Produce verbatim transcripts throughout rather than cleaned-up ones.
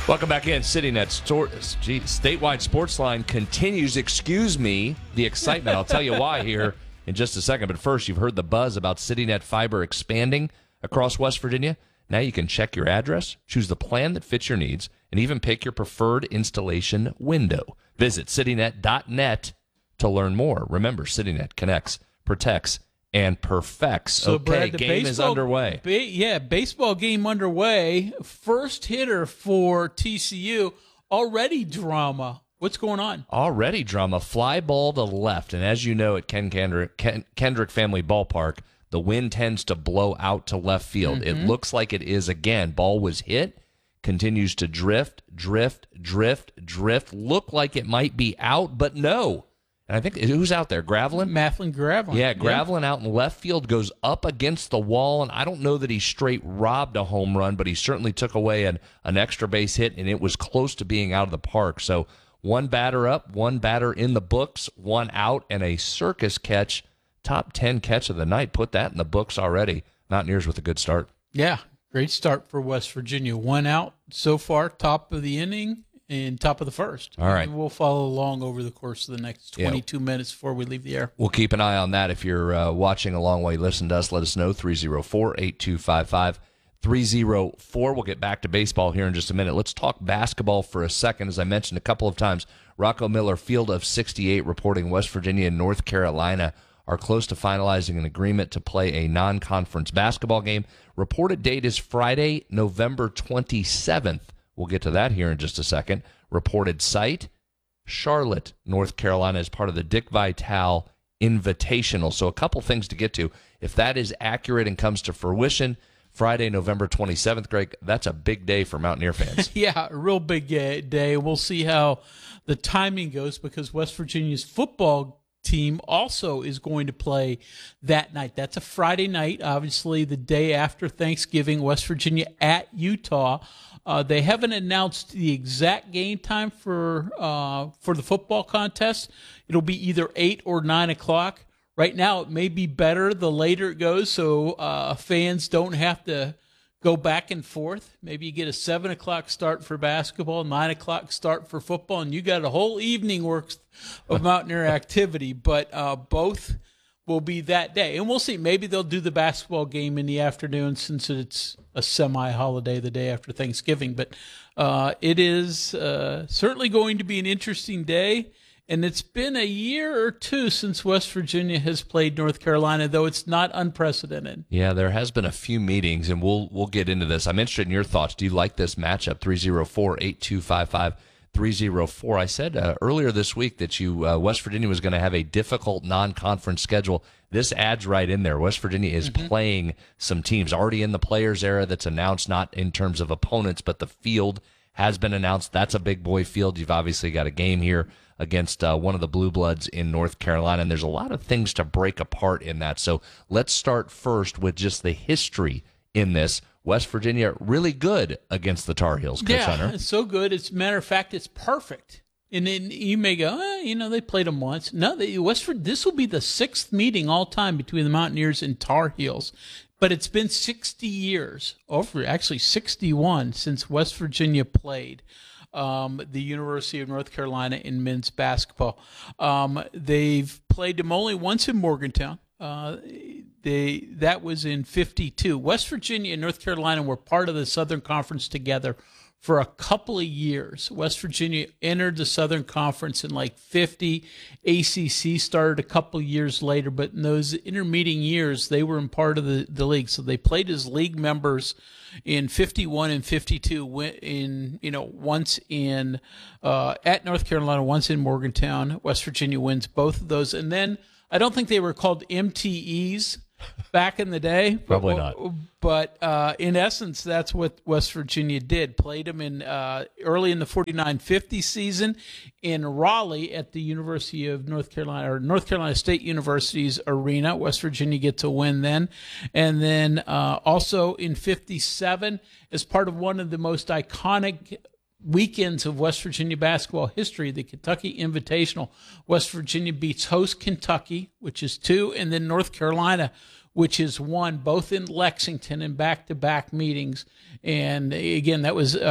Welcome back in. CityNet store, gee, statewide sports line continues. Excuse me, the excitement. I'll tell you why here in just a second. But first, you've heard the buzz about CityNet fiber expanding across West Virginia. Now you can check your address, choose the plan that fits your needs, and even pick your preferred installation window. Visit citynet dot net to learn more. Remember, CityNet connects, protects, and perfects. So, okay, Brad, the game baseball, is underway. Ba- yeah, baseball game underway. First hitter for T C U. Already drama. What's going on? Already drama. Fly ball to left. And as you know, at Ken Kendrick, Ken, Kendrick Family Ballpark, the wind tends to blow out to left field. Mm-hmm. It looks like it is again. Ball was hit, continues to drift, drift, drift, drift. Look like it might be out, but no. And I think, who's out there? Gravelin? Mathling Gravelin. Yeah, Gravelin yeah. out in left field, goes up against the wall, and I don't know that he straight robbed a home run, but he certainly took away an, an extra base hit, and it was close to being out of the park. So one batter up, one batter in the books, one out, and a circus catch, top ten catch of the night. Put that in the books already. Mountaineers with a good start. Yeah, great start for West Virginia. One out so far, top of the inning. In top of the first. All right. And we'll follow along over the course of the next twenty-two yeah. minutes before we leave the air. We'll keep an eye on that. If you're uh, watching along while you listen to us, let us know, three oh four, eight two five five, three oh four. We'll get back to baseball here in just a minute. Let's talk basketball for a second. As I mentioned a couple of times, Rocco Miller, Field of sixty-eight, reporting West Virginia and North Carolina are close to finalizing an agreement to play a non-conference basketball game. Reported date is Friday, November twenty-seventh. We'll get to that here in just a second. Reported site, Charlotte, North Carolina, as part of the Dick Vitale Invitational. So a couple things to get to. If that is accurate and comes to fruition, Friday, November twenty-seventh, Greg, that's a big day for Mountaineer fans. Yeah, a real big day. We'll see how the timing goes because West Virginia's football team also is going to play that night. That's a Friday night, obviously the day after Thanksgiving, West Virginia at Utah. Uh, they haven't announced the exact game time for uh, for the football contest. It'll be either eight or nine o'clock. Right now, it may be better the later it goes, so uh, fans don't have to go back and forth. Maybe you get a seven o'clock start for basketball, nine o'clock start for football, and you got a whole evening worth of Mountaineer activity. But uh, both will be that day. And we'll see. Maybe they'll do the basketball game in the afternoon since it's a semi-holiday the day after Thanksgiving. But uh, it is uh, certainly going to be an interesting day. And it's been a year or two since West Virginia has played North Carolina, though it's not unprecedented. Yeah, there has been a few meetings, and we'll we'll get into this. I'm interested in your thoughts. Do you like this matchup? three oh four, eight two five five, three oh four. I said uh, earlier this week that you uh, West Virginia was going to have a difficult non-conference schedule. This adds right in there. West Virginia is mm-hmm. playing some teams already in the players era that's announced, not in terms of opponents, but the field has been announced. That's a big boy field. You've obviously got a game here against uh, one of the Blue Bloods in North Carolina, and there's a lot of things to break apart in that. So let's start first with just the history in this. West Virginia really good against the Tar Heels, Coach yeah, Hunter. It's so good. As a matter of fact, it's perfect. And then you may go, oh, you know, they played them once. No, they, West this will be the sixth meeting all time between the Mountaineers and Tar Heels. But it's been sixty years, over actually sixty-one, since West Virginia played um, the University of North Carolina in men's basketball. Um, they've played them only once in Morgantown. Uh, they that was in fifty-two. West Virginia and North Carolina were part of the Southern Conference together for a couple of years. West Virginia entered the Southern Conference in like fifty. A C C started a couple of years later, but in those intermediate years, they were in part of the, the league. So they played as league members in fifty-one and fifty-two, in, you know, once in uh, at North Carolina, once in Morgantown. West Virginia wins both of those. And then I don't think they were called M T Es back in the day. Probably but, not. But uh, in essence, that's what West Virginia did. Played them in uh, early in the forty-nine fifty season in Raleigh at the University of North Carolina, or North Carolina State University's arena. West Virginia gets a win then. And then uh, also in fifty-seven, as part of one of the most iconic weekends of West Virginia basketball history, the Kentucky Invitational, West Virginia beats host Kentucky, which is two, and then North Carolina, which is one, both in Lexington in back-to-back meetings. And again, that was uh,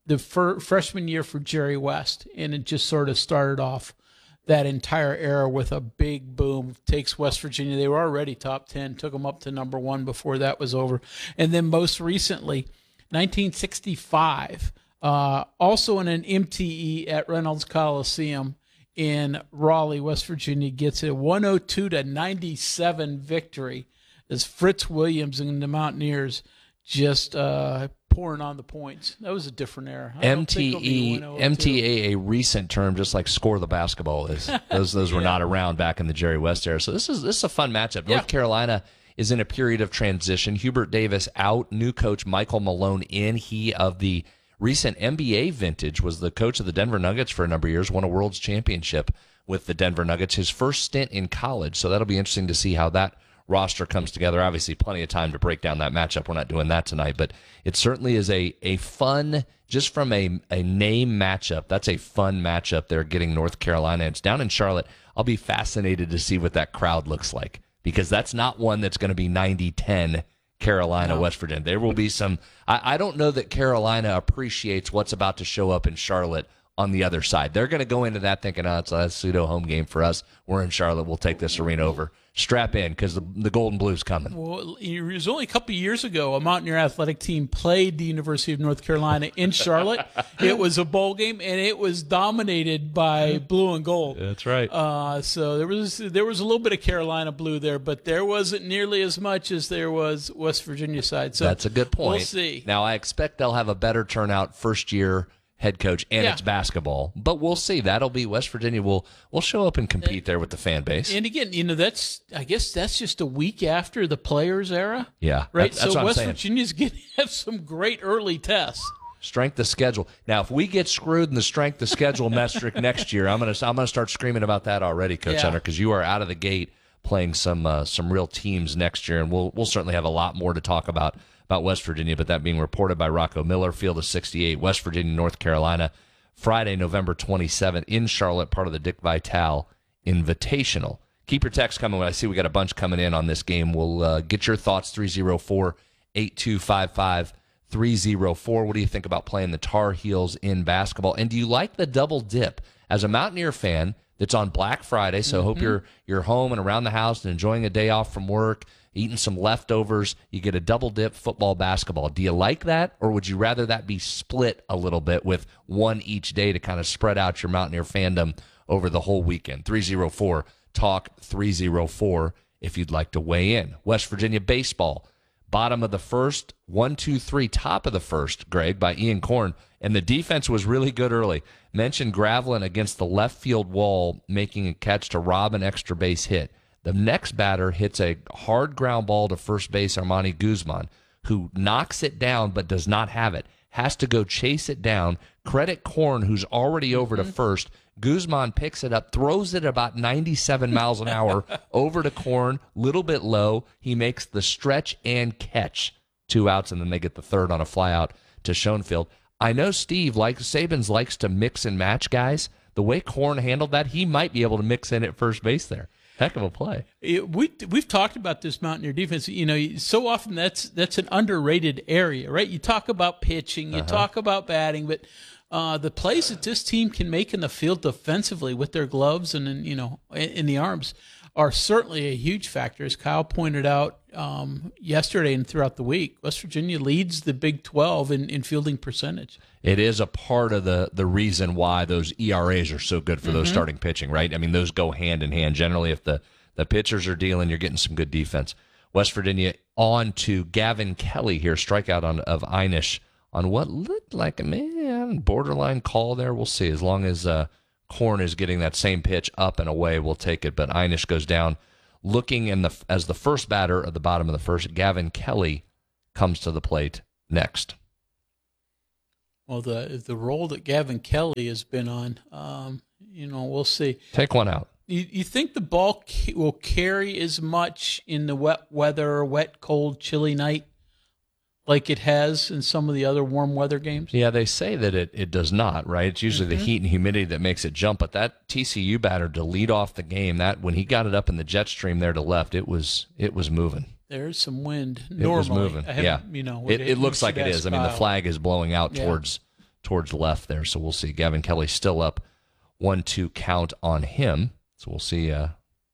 the fir- freshman year for Jerry West, and it just sort of started off that entire era with a big boom. Takes West Virginia. They were already top ten, took them up to number one before that was over. And then most recently, nineteen sixty-five, uh, also in an M T E at Reynolds Coliseum in Raleigh, West Virginia, gets a one oh two to ninety-seven victory as Fritz Williams and the Mountaineers just uh, pouring on the points. That was a different era. I M T E, M T A, a recent term, just like score the basketball is. Those those were Yeah. not around back in the Jerry West era. So this is this is a fun matchup. Yeah. North Carolina is in a period of transition. Hubert Davis out, new coach Michael Malone in. He of the recent N B A vintage was the coach of the Denver Nuggets for a number of years, won a World's Championship with the Denver Nuggets, his first stint in college. So that'll be interesting to see how that roster comes together. Obviously, plenty of time to break down that matchup. We're not doing that tonight, but it certainly is a a fun, just from a, a name matchup, that's a fun matchup there getting North Carolina. It's down in Charlotte. I'll be fascinated to see what that crowd looks like, because that's not one that's going to be ninety ten Carolina, No. West Virginia. There will be some, I, I don't know that Carolina appreciates what's about to show up in Charlotte on the other side. They're going to go into that thinking, oh, it's a pseudo home game for us. We're in Charlotte. We'll take this arena over. Strap in, because the, the Golden Blue's coming. Well, it was only a couple of years ago a Mountaineer athletic team played the University of North Carolina in Charlotte. It was a bowl game, and it was dominated by blue and gold. That's right. Uh, so there was there was a little bit of Carolina blue there, but there wasn't nearly as much as there was West Virginia side. So That's a good point. We'll see. Now, I expect they'll have a better turnout first year head coach, and Yeah. it's basketball. But we'll see. That'll be West Virginia will will show up and compete there with the fan base. And again, you know, that's I guess that's just a week after the Players era. Yeah, Right. that- that's so what I'm West saying. Virginia's going to have some great early tests. Strength of schedule. Now, if we get screwed in the strength of schedule metric next year, I'm gonna I'm gonna start screaming about that already, Coach Yeah. Hunter, because you are out of the gate playing some uh, some real teams next year, and we'll we'll certainly have a lot more to talk about about West Virginia. But that being reported by Rocco Miller, field of sixty-eight, West Virginia, North Carolina, Friday, November twenty-seventh in Charlotte, part of the Dick Vitale Invitational. Keep your text coming. I see we got a bunch coming in on this game. We'll uh, get your thoughts, three oh four, eight two five five, three oh four. What do you think about playing the Tar Heels in basketball? And do you like the double dip? As a Mountaineer fan, that's on Black Friday, so Mm-hmm. hope you're you're home and around the house and enjoying a day off from work, eating some leftovers. You get a double dip football, basketball. Do you like that, or would you rather that be split a little bit with one each day to kind of spread out your Mountaineer fandom over the whole weekend? three oh four talk three oh four if you'd like to weigh in. West Virginia baseball, bottom of the first, one, two, three, top of the first, Greg, by Ian Korn. And the defense was really good early. Mentioned Gravelin against the left field wall, making a catch to rob an extra base hit. The next batter hits a hard ground ball to first base, Armani Guzman, who knocks it down but does not have it. Has to go chase it down. Credit Korn, who's already over to first. Guzman picks it up, throws it about ninety-seven miles an hour over to Korn, little bit low. He makes the stretch and catch. Two outs, and then they get the third on a flyout to Schoenfield. I know Steve, like Sabins, likes to mix and match guys. The way Korn handled that, he might be able to mix in at first base there. Heck of a play. It, we we've talked about this Mountaineer defense. You know, so often that's that's an underrated area, right? You talk about pitching, you Uh-huh. talk about batting, but uh, the plays that this team can make in the field defensively with their gloves and in, you know in, in the arms are certainly a huge factor. As Kyle pointed out um, yesterday and throughout the week, West Virginia leads the Big twelve in, in fielding percentage. It is a part of the the reason why those E R As are so good for those starting pitching, right? I mean, those go hand in hand. Generally, if the, the pitchers are dealing, you're getting some good defense. West Virginia on to Gavin Kelly here, strikeout on of Einish on what looked like a man borderline call there. We'll see. As long as uh, Korn is getting that same pitch up and away, we'll take it. But Einish goes down. Looking in the as the first batter at the bottom of the first, Gavin Kelly comes to the plate next. Well, the the role that Gavin Kelly has been on, um, you know, we'll see. Take one out. You, you think the ball ca- will carry as much in the wet weather, wet, cold, chilly night like it has in some of the other warm weather games? Yeah, they say that it, it does not, right? It's usually Mm-hmm. the heat and humidity that makes it jump. But that T C U batter to lead off the game, that when he got it up in the jet stream there to left, it was it was moving. There's some wind. It Normally, was moving. I haven't, Yeah, you know, it, it looks like it should is. ask I mean, the Kyle. flag is blowing out Yeah. towards towards left there. So we'll see. Gavin Kelly still up one two count on him. So we'll see. Uh,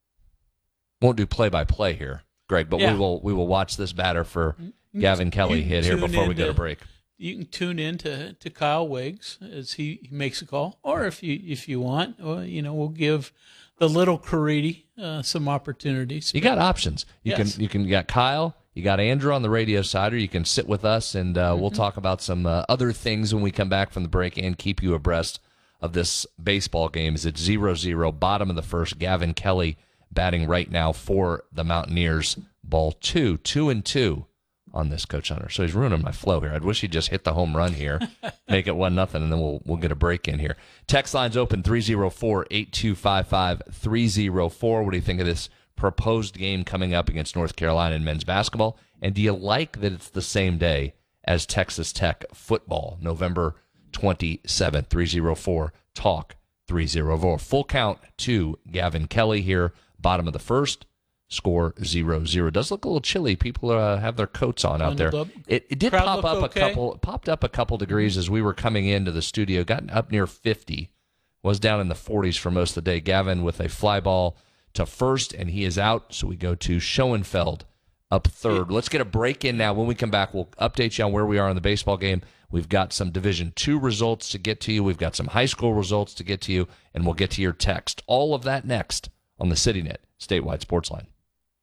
won't do play-by-play here, Greg, but Yeah. we will we will watch this batter for Gavin Kelly hit here before we go to break. You can tune in to, to Kyle Wiggs as he, he makes a call, or if you if you want, well, you know, we'll give the little Caridi uh, some opportunities. You got options. You Yes. can you can you got Kyle, you got Andrew on the radio side, or you can sit with us and uh, we'll talk about some uh, other things when we come back from the break and keep you abreast of this baseball game. As it's zero zero, bottom of the first. Gavin Kelly batting right now for the Mountaineers. Ball two, two and two on this, Coach Hunter. So he's ruining my flow here. I wish he'd just hit the home run here, make it one nothing, and then we'll we'll get a break in here. Text line's open three oh four, eight two five five, three oh four. What do you think of this proposed game coming up against North Carolina in men's basketball? And do you like that it's the same day as Texas Tech football, November twenty-seventh? three oh four talk three oh four. Full count to Gavin Kelly here, bottom of the first. Score zero zero. Does look a little chilly. People uh, have their coats on out there. Bundled up. It, it did Crowd pop look up okay? a couple. It popped up a couple degrees as we were coming into the studio. Got up near fifty. Was down in the forties for most of the day. Gavin with a fly ball to first, and he is out. So we go to Schoenfeld up third. Let's get a break in now. When we come back, we'll update you on where we are in the baseball game. We've got some Division two results to get to you. We've got some high school results to get to you, and we'll get to your text. All of that next on the CityNet Statewide Sports Line.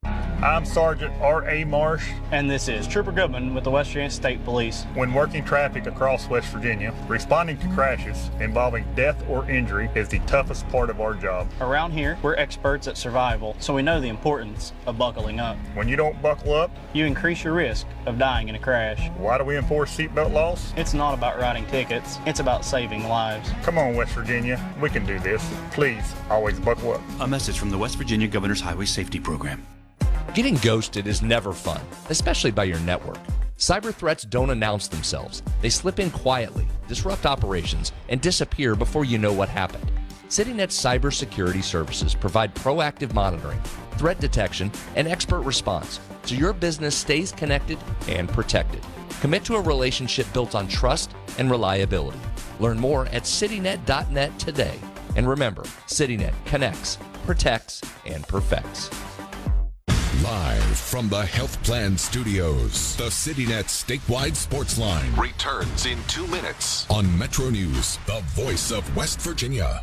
I'm Sergeant R A Marsh. And this is Trooper Goodman with the West Virginia State Police. When working traffic across West Virginia, responding to crashes involving death or injury is the toughest part of our job. Around here, we're experts at survival, so we know the importance of buckling up. When you don't buckle up, You increase your risk of dying in a crash. why do we enforce seatbelt laws? It's not about writing tickets, it's about saving lives. Come on, West Virginia, we can do this. Please, always buckle up. A message from the West Virginia Governor's Highway Safety Program. Getting ghosted is never fun, especially by your network. Cyber threats don't announce themselves. They slip in quietly, disrupt operations, and disappear before you know what happened. CityNet's cybersecurity services provide proactive monitoring, threat detection, and expert response, so your business stays connected and protected. Commit to a relationship built on trust and reliability. Learn more at citynet dot net today. And remember, CityNet connects, protects, and perfects. Live from the Health Plan Studios, the CityNet Statewide Sports Line returns in two minutes on Metro News, the voice of West Virginia.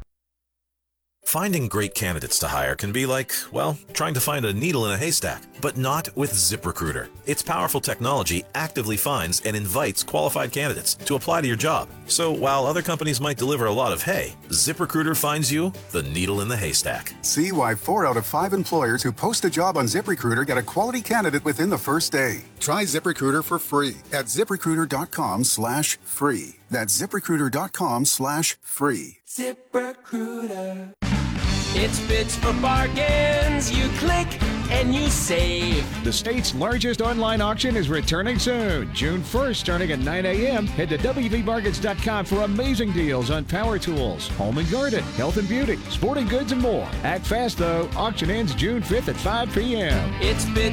Finding great candidates to hire can be like, well, trying to find a needle in a haystack, but not with ZipRecruiter. Its powerful technology actively finds and invites qualified candidates to apply to your job. So while other companies might deliver a lot of hay, ZipRecruiter finds you the needle in the haystack. See why four out of five employers who post a job on ZipRecruiter get a quality candidate within the first day. Try ZipRecruiter for free at ZipRecruiter.com slash free. That's ZipRecruiter.com slash free. ZipRecruiter. It's Bits for Bargains. You click and you save. The state's largest online auction is returning soon, June first, starting at nine a.m. Head to W V bargains dot com for amazing deals on power tools, home and garden, health and beauty, sporting goods, and more. Act fast, though. Auction ends June fifth at five p.m. It's Bits